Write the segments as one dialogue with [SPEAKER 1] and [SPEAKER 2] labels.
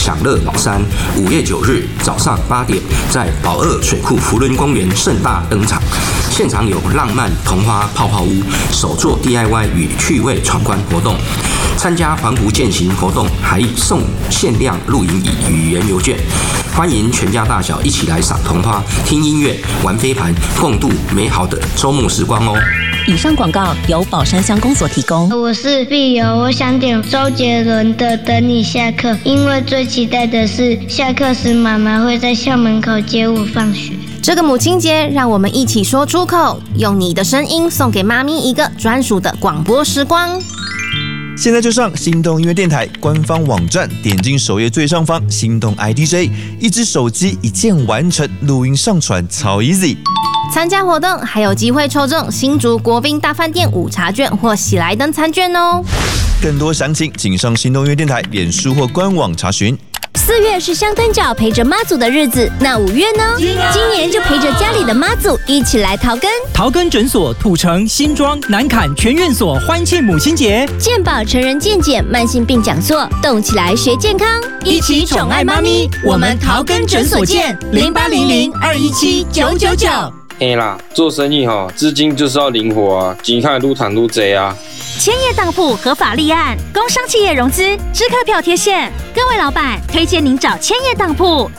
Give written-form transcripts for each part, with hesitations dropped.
[SPEAKER 1] 享乐宝山5月9日早上8点，在宝二水库福伦公园盛大登场。现场有浪漫童话泡泡屋、手作 DIY 与趣味闯关活动。参加环湖健行活动还送限量露营椅与原邮券。欢迎全家大小一起来赏童花、听音乐、玩飞盘，共度美好的周末时光哦。
[SPEAKER 2] 以上广告由宝山乡公所提供。
[SPEAKER 3] 我是碧友，我想点周杰伦的《等你下课》，因为最期待的是下课时妈妈会在校门口接我放学。
[SPEAKER 4] 这个母亲节，让我们一起说出口，用你的声音送给妈咪一个专属的广播时光。
[SPEAKER 5] 现在就上心动音乐电台官方网站，点进首页最上方心动 IDJ， 一只手机一键完成，录音上传超 easy。
[SPEAKER 4] 参加活动还有机会抽中新竹国宾大饭店午茶券或喜来登餐券哦。
[SPEAKER 5] 更多详情请上心动音乐电台脸书或官网查询。
[SPEAKER 6] 4月是香灯脚陪着妈祖的日子，那5月呢？今年就陪着家里的妈祖一起来桃根。
[SPEAKER 7] 桃根诊所、土城、新庄、南崁全院所欢庆母亲节，
[SPEAKER 6] 健保成人健检慢性病讲座，动起来学健康，
[SPEAKER 7] 一起宠爱妈咪。我们桃根诊所见，0800-217-999。
[SPEAKER 8] 嘿啦，做生意资金就是要灵活啊，钱看愈赚愈多啊。
[SPEAKER 9] 千叶当铺合法立案，工商企业融资，支客票贴现。各位老板，推荐您找千叶当铺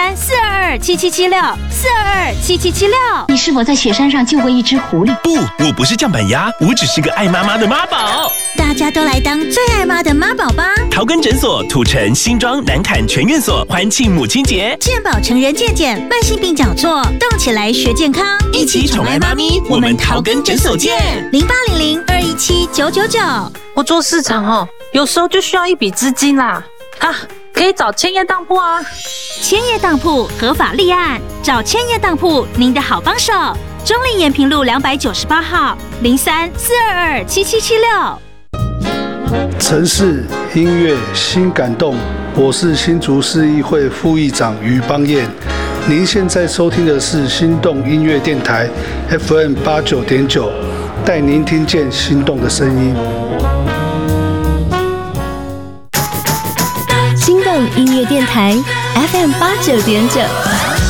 [SPEAKER 9] 03-422-7776，422-7776。
[SPEAKER 10] 你是否在雪山上救过一只狐狸？
[SPEAKER 11] 不，我不是酱板鸭，我只是个爱妈妈的妈宝。
[SPEAKER 9] 大家都来当最爱妈的妈宝吧！
[SPEAKER 11] 桃根诊所、土城、新庄、南崁全院所欢庆母亲节，
[SPEAKER 9] 健保成人健检慢性病讲座，动起来学健康，
[SPEAKER 11] 一起宠爱妈咪。我们桃根诊所见
[SPEAKER 9] ，0800-217-999。
[SPEAKER 12] 我做市场有时候就需要一笔资金啦，可以找千叶当铺啊。
[SPEAKER 9] 千叶当铺合法立案，找千叶当铺，您的好帮手。中立延平路298号，03-422-7776。
[SPEAKER 13] 城市音乐新感动，我是新竹市议会副议长于邦彦。您现在收听的是心动音乐电台 FM89.9，带您听见心动的声音。
[SPEAKER 6] 心动音乐电台 FM89.9。